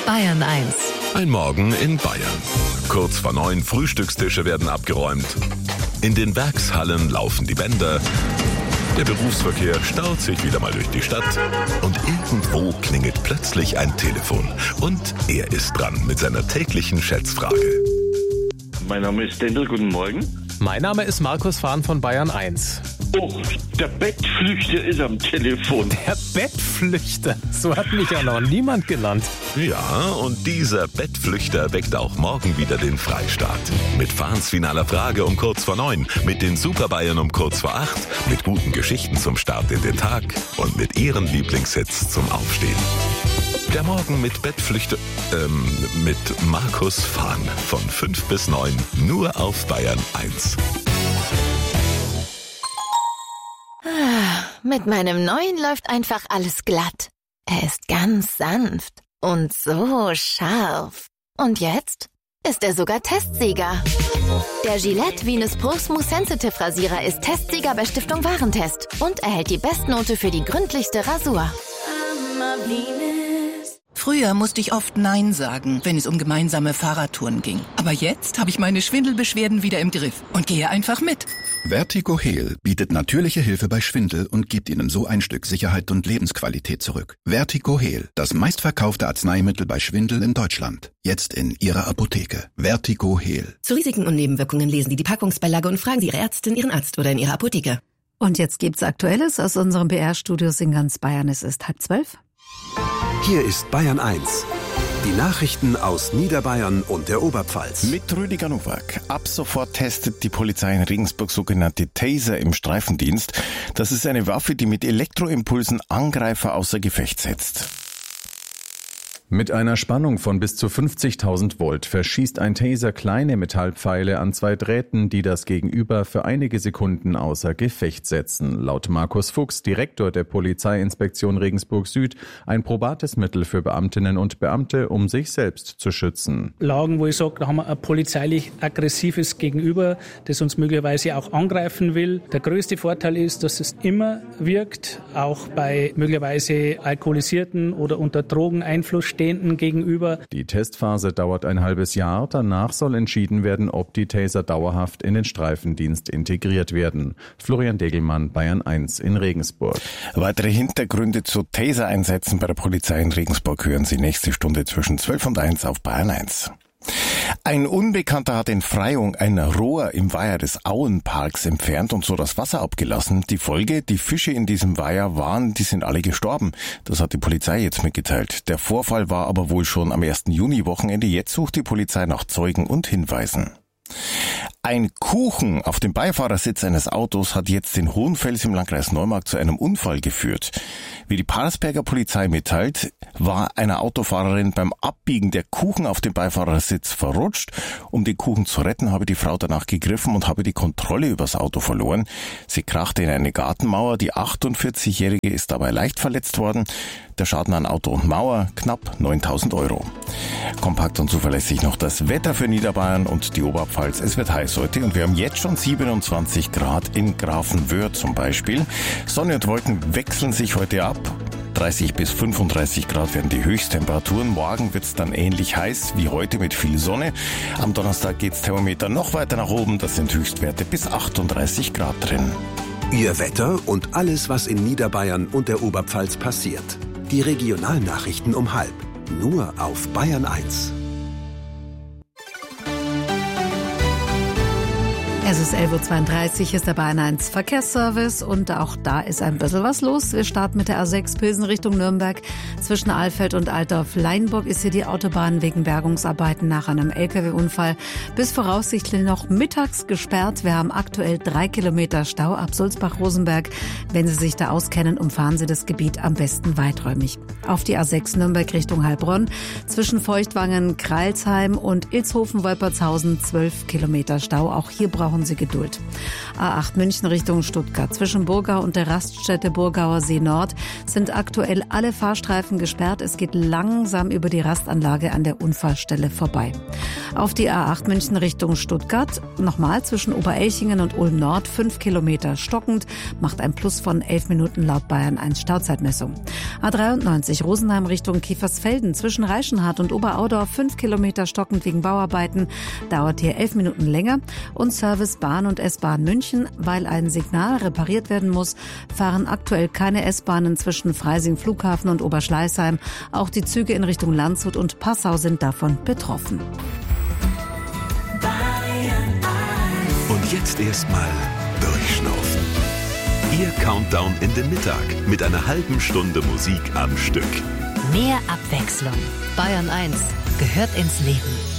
Bayern 1. Ein Morgen in Bayern. Kurz vor 9 Frühstückstische werden abgeräumt. In den Werkshallen laufen die Bänder. Der Berufsverkehr staut sich wieder mal durch die Stadt. Und irgendwo klingelt plötzlich ein Telefon. Und er ist dran mit seiner täglichen Schätzfrage. Mein Name ist Dendel, guten Morgen. Mein Name ist Markus Fahn von Bayern 1. Oh, der Bettflüchter ist am Telefon. Der Bettflüchter, so hat mich ja noch niemand genannt. Ja, und dieser Bettflüchter weckt auch morgen wieder den Freistaat. Mit Fahns finaler Frage um kurz vor 9, mit den Superbayern um kurz vor 8, mit guten Geschichten zum Start in den Tag und mit ihren Lieblingshits zum Aufstehen. Der Morgen mit mit Markus Fahn von 5 bis 9, nur auf Bayern 1. Mit meinem neuen läuft einfach alles glatt. Er ist ganz sanft und so scharf. Und jetzt ist er sogar Testsieger. Der Gillette Venus Pro Smooth Sensitive Rasierer ist Testsieger bei Stiftung Warentest und erhält die Bestnote für die gründlichste Rasur. Früher musste ich oft Nein sagen, wenn es um gemeinsame Fahrradtouren ging. Aber jetzt habe ich meine Schwindelbeschwerden wieder im Griff und gehe einfach mit. Vertigo Heal bietet natürliche Hilfe bei Schwindel und gibt Ihnen so ein Stück Sicherheit und Lebensqualität zurück. Vertigo Heal, das meistverkaufte Arzneimittel bei Schwindel in Deutschland. Jetzt in Ihrer Apotheke. Vertigo Heal. Zu Risiken und Nebenwirkungen lesen Sie die Packungsbeilage und fragen Sie Ihre Ärztin, Ihren Arzt oder in Ihrer Apotheke. Und jetzt gibt's Aktuelles aus unserem BR-Studios in ganz Bayern. Es ist 10:30. Hier ist Bayern 1. Die Nachrichten aus Niederbayern und der Oberpfalz. Mit Rüdiger Nowak. Ab sofort testet die Polizei in Regensburg sogenannte Taser im Streifendienst. Das ist eine Waffe, die mit Elektroimpulsen Angreifer außer Gefecht setzt. Mit einer Spannung von bis zu 50.000 Volt verschießt ein Taser kleine Metallpfeile an 2 Drähten, die das Gegenüber für einige Sekunden außer Gefecht setzen. Laut Markus Fuchs, Direktor der Polizeiinspektion Regensburg Süd, ein probates Mittel für Beamtinnen und Beamte, um sich selbst zu schützen. Lagen, wo ich sage, da haben wir ein polizeilich aggressives Gegenüber, das uns möglicherweise auch angreifen will. Der größte Vorteil ist, dass es immer wirkt, auch bei möglicherweise alkoholisierten oder unter Drogeneinfluss stehenden gegenüber. Die Testphase dauert ein halbes Jahr. Danach soll entschieden werden, ob die Taser dauerhaft in den Streifendienst integriert werden. Florian Degelmann, Bayern 1 in Regensburg. Weitere Hintergründe zu Taser-Einsätzen bei der Polizei in Regensburg hören Sie nächste Stunde zwischen 12 und 1 auf Bayern 1. Ein Unbekannter hat in Freyung ein Rohr im Weiher des Auenparks entfernt und so das Wasser abgelassen. Die Folge, die Fische in diesem Weiher die sind alle gestorben. Das hat die Polizei jetzt mitgeteilt. Der Vorfall war aber wohl schon am 1. Juni-Wochenende. Jetzt sucht die Polizei nach Zeugen und Hinweisen. Ein Kuchen auf dem Beifahrersitz eines Autos hat jetzt in Hohenfels im Landkreis Neumarkt zu einem Unfall geführt. Wie die Parsberger Polizei mitteilt, war einer Autofahrerin beim Abbiegen der Kuchen auf dem Beifahrersitz verrutscht. Um den Kuchen zu retten, habe die Frau danach gegriffen und habe die Kontrolle übers Auto verloren. Sie krachte in eine Gartenmauer. Die 48-Jährige ist dabei leicht verletzt worden. Der Schaden an Auto und Mauer knapp 9.000 €. Kompakt und zuverlässig noch das Wetter für Niederbayern und die Oberpfalz. Es wird heiß heute und wir haben jetzt schon 27 Grad in Grafenwöhr zum Beispiel. Sonne und Wolken wechseln sich heute ab. 30 bis 35 Grad werden die Höchsttemperaturen. Morgen wird es dann ähnlich heiß wie heute mit viel Sonne. Am Donnerstag geht's Thermometer noch weiter nach oben. Das sind Höchstwerte bis 38 Grad drin. Ihr Wetter und alles, was in Niederbayern und der Oberpfalz passiert. Die Regionalnachrichten um 12:30. Nur auf Bayern 1. Es ist 11:32 Uhr, ist der Bayern 1 Verkehrsservice und auch da ist ein bisschen was los. Wir starten mit der A6 Pilsen Richtung Nürnberg. Zwischen Alfeld und Altdorf-Leinburg ist hier die Autobahn wegen Bergungsarbeiten nach einem LKW-Unfall bis voraussichtlich noch mittags gesperrt. Wir haben aktuell 3 Kilometer Stau ab Sulzbach-Rosenberg. Wenn Sie sich da auskennen, umfahren Sie das Gebiet am besten weiträumig. Auf die A6 Nürnberg Richtung Heilbronn. Zwischen Feuchtwangen, Kreilsheim und Ilshofen-Wolpertshausen 12 Kilometer Stau. Auch hier brauchen brauchen Sie Geduld. A8 München Richtung Stuttgart. Zwischen Burgau und der Raststätte Burgauer See Nord sind aktuell alle Fahrstreifen gesperrt. Es geht langsam über die Rastanlage an der Unfallstelle vorbei. Auf die A8 München Richtung Stuttgart. Nochmal zwischen Oberelchingen und Ulm Nord 5 Kilometer stockend. Macht ein Plus von 11 Minuten laut Bayern 1 Stauzeitmessung. A93 Rosenheim Richtung Kiefersfelden. Zwischen Reichenhart und Oberaudorf 5 Kilometer stockend wegen Bauarbeiten. Dauert hier 11 Minuten länger. Und Service Bahn und S-Bahn München, weil ein Signal repariert werden muss, fahren aktuell keine S-Bahnen zwischen Freising Flughafen und Oberschleißheim. Auch die Züge in Richtung Landshut und Passau sind davon betroffen. Und jetzt erstmal durchschnaufen. Ihr Countdown in den Mittag mit einer halben Stunde Musik am Stück. Mehr Abwechslung. Bayern 1 gehört ins Leben.